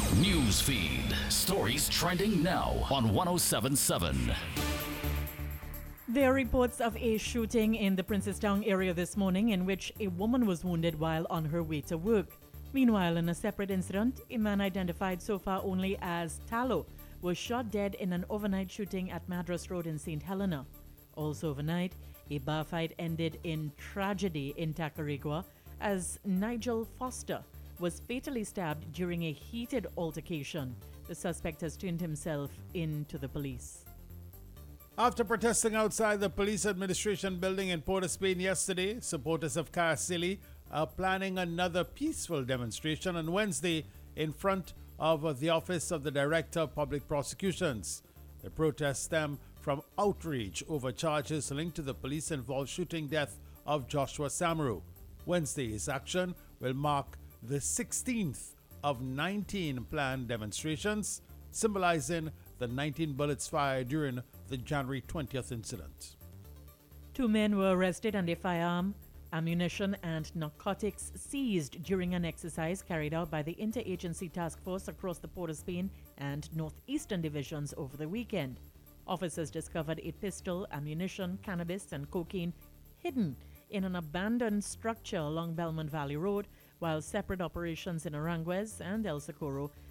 News feed. Stories trending now on 1077. There are reports of a shooting in the Princestown area this morning in which a woman was wounded while on her way to work. Meanwhile, in a separate incident, a man identified so far only as Talo was shot dead in an overnight shooting at Madras Road in St. Helena. Also overnight, a bar fight ended in tragedy in Tacarigua as Nigel Foster was fatally stabbed during a heated altercation. The suspect has turned himself in to the police. After protesting outside the police administration building in Port of Spain yesterday, supporters of Caracili are planning another peaceful demonstration on Wednesday in front of the office of the Director of Public Prosecutions. The protests stem from outrage over charges linked to the police-involved shooting death of Joshua Samaru. Wednesday's action will mark the 16th of 19 planned demonstrations, symbolizing the 19 bullets fired during the January 20th incident. 2 men were arrested and their firearm, ammunition and narcotics seized during an exercise carried out by the Interagency Task Force across the Port of Spain and Northeastern divisions over the weekend. Officers discovered a pistol, ammunition, cannabis and cocaine hidden in an abandoned structure along Belmont Valley Road, while separate operations in Aranguez and El Socorro